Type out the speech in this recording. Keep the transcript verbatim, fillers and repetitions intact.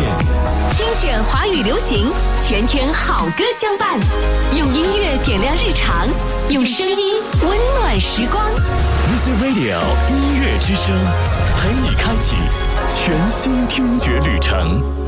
线， 精选华语流行，全天好歌相伴，用音乐点亮日常，用声音温暖时光。 Music Radio 音乐之声，陪你开启全新听觉旅程。